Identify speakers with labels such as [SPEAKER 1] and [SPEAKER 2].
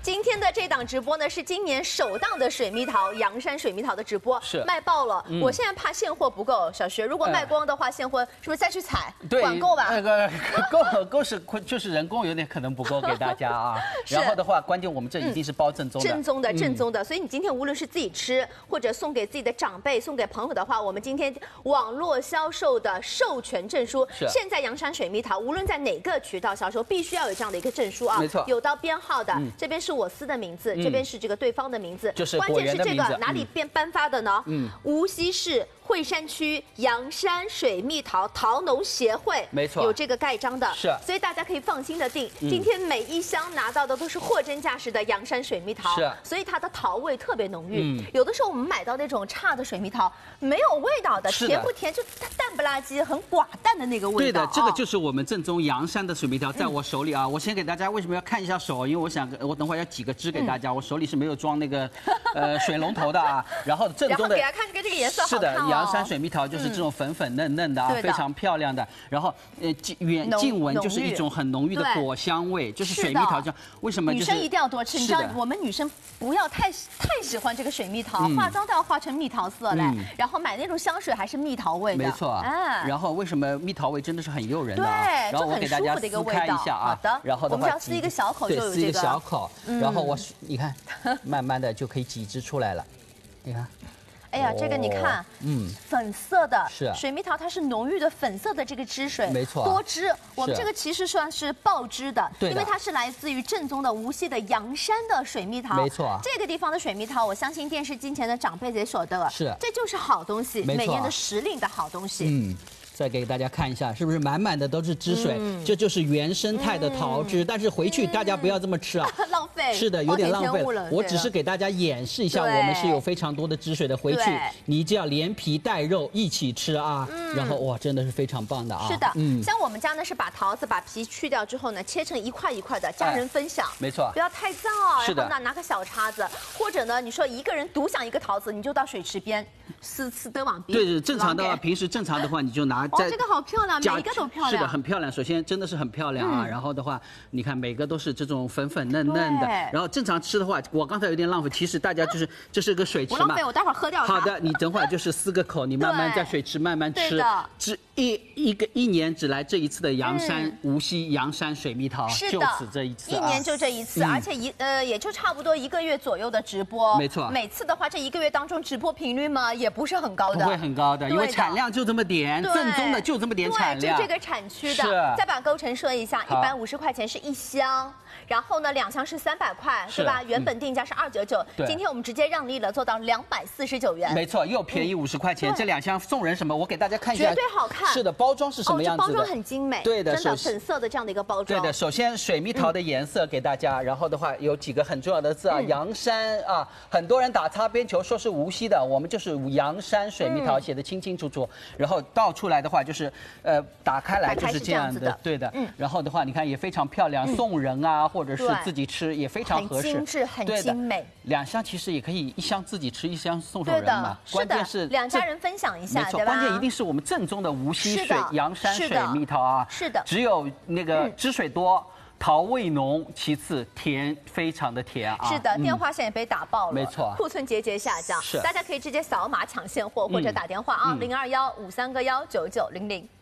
[SPEAKER 1] 今天的这档直播呢，是今年首档的水蜜桃阳山水蜜桃的直播，
[SPEAKER 2] 是
[SPEAKER 1] 卖爆了。我现在怕现货不够，小学如果卖光的话，现货是不是再去采？管够吧？
[SPEAKER 2] 那个够是就是人工有点可能不够给大家啊。然后的话，关键我们这一定是包正宗的，
[SPEAKER 1] 正宗的。所以你今天无论是自己吃，或者送给自己的长辈、送给朋友的话，我们今天网络销售的授权证书，现在阳山水蜜桃无论在哪个渠道销售，必须要有这样的一个证书啊，
[SPEAKER 2] 没错，
[SPEAKER 1] 有到编号的，这边是我司的名字，这边是这个对方的名字，
[SPEAKER 2] 就是
[SPEAKER 1] 关键是这个哪里颁发的呢？无锡市惠山区阳山水蜜桃桃农协会，
[SPEAKER 2] 没错，
[SPEAKER 1] 有这个盖章的，
[SPEAKER 2] 是，
[SPEAKER 1] 所以大家可以放心的订。今天每一箱拿到的都是货真价实的阳山水蜜桃，
[SPEAKER 2] 是，
[SPEAKER 1] 所以它的桃味特别浓郁。有的时候我们买到那种差的水蜜桃，没有味道的，甜不甜就淡不拉几，很寡淡的那个味道。
[SPEAKER 2] 对的，这个就是我们正宗阳山的水蜜桃，在我手里啊。我先给大家为什么要看一下手？因为我等会儿要挤个汁给大家，我手里是没有装那个水龙头的啊。然后正宗的，
[SPEAKER 1] 给大家看这个颜色好看
[SPEAKER 2] 是的，阳山水蜜桃就是这种粉粉嫩嫩的啊，非常漂亮的。然后近闻就是一种很浓郁的果香味，就是水蜜桃酱。为什么？
[SPEAKER 1] 女生一定要多吃，你知道我们女生不要太喜欢这个水蜜桃，化妆都要化成蜜桃色来，然后买那种香水还是蜜桃味的。
[SPEAKER 2] 没错，然后为什么蜜桃味真的是很诱人的？
[SPEAKER 1] 对，
[SPEAKER 2] 然后我给大家撕开一下啊。
[SPEAKER 1] 好的，
[SPEAKER 2] 然后的话，
[SPEAKER 1] 我们只要撕一个小口就有这个。
[SPEAKER 2] 撕一个小口，然后你看，慢慢的就可以挤汁出来了。你看。
[SPEAKER 1] 哎呀，这个你看，粉色的
[SPEAKER 2] 是
[SPEAKER 1] 水蜜桃，它是浓郁的粉色的这个汁水，
[SPEAKER 2] 没错，
[SPEAKER 1] 多汁。我们这个其实算是爆汁的，因为它是来自于正宗的无锡的阳山的水蜜桃，
[SPEAKER 2] 没错。
[SPEAKER 1] 这个地方的水蜜桃，我相信电视机前的长辈也晓得，
[SPEAKER 2] 是，
[SPEAKER 1] 这就是好东西，每年的时令的好东西。
[SPEAKER 2] 再给大家看一下，是不是满满的都是汁水？这就是原生态的桃汁，但是回去大家不要这么吃啊，
[SPEAKER 1] 浪费。
[SPEAKER 2] 是的，有点浪费。我只是给大家演示一下，我们是有非常多的汁水的。回去你就要连皮带肉一起吃啊，然后哇，真的是非常棒的啊。
[SPEAKER 1] 是的，像我们家呢是把桃子把皮去掉之后呢，切成一块一块的，家人分享。
[SPEAKER 2] 没错，
[SPEAKER 1] 不要太燥。然后呢，拿个小叉子，或者呢，你说一个人独享一个桃子，你就到水池边撕的往边。
[SPEAKER 2] 对，正常的话，平时正常的话，你就拿。
[SPEAKER 1] 哦，这个好漂亮，每一个都漂亮。
[SPEAKER 2] 是的，很漂亮。首先真的是很漂亮啊，然后的话，你看每个都是这种粉粉嫩嫩的。然后正常吃的话，我刚才有点浪费，其实大家就是这是个水池嘛。
[SPEAKER 1] 不浪费，我待会儿喝掉它。
[SPEAKER 2] 好的，你等会儿就是撕个口，你慢慢在水池慢慢吃。一年只来这一次的阳山无锡阳山水蜜桃，就此这一次。
[SPEAKER 1] 一年就这一次，而且也就差不多1个月左右的直播。
[SPEAKER 2] 没错。
[SPEAKER 1] 每次的话，这1个月当中直播频率嘛也不是很高的。
[SPEAKER 2] 不会很高的，因为产量就这么点，正宗的就这么点产量。
[SPEAKER 1] 就这个产区的。再把构成说一下，150块钱是1箱，然后呢2箱是300块，对吧？原本定价是299，今天我们直接让利了，做到249元。
[SPEAKER 2] 没错，又便宜50块钱。这2箱送人什么？我给大家看一下，
[SPEAKER 1] 绝对好看。
[SPEAKER 2] 是的，包装是什么样子的？
[SPEAKER 1] 包装很精美，
[SPEAKER 2] 对的，
[SPEAKER 1] 真的粉色的这样的一个包装。
[SPEAKER 2] 对的，首先水蜜桃的颜色给大家，然后的话有几个很重要的字啊，阳山啊，很多人打擦边球说是无锡的，我们就是阳山水蜜桃，写的清清楚楚。然后倒出来的话就是打开来就是这样的，对的。然后的话你看也非常漂亮，送人啊或者是自己吃也非常合适，
[SPEAKER 1] 很精致，很精美。
[SPEAKER 2] 2箱其实也可以，1箱自己吃，1箱送人嘛。关键是
[SPEAKER 1] 2家人分享一下，对吧？
[SPEAKER 2] 关键一定是我们正宗的无锡阳山水蜜桃啊，
[SPEAKER 1] 是的，
[SPEAKER 2] 只有那个汁水多。桃味浓，其次甜，非常的甜啊！
[SPEAKER 1] 是的，电话线也被打爆了，
[SPEAKER 2] 没错，
[SPEAKER 1] 库存节节下降，
[SPEAKER 2] 是，
[SPEAKER 1] 大家可以直接扫码抢现货或者打电话啊，02153919900。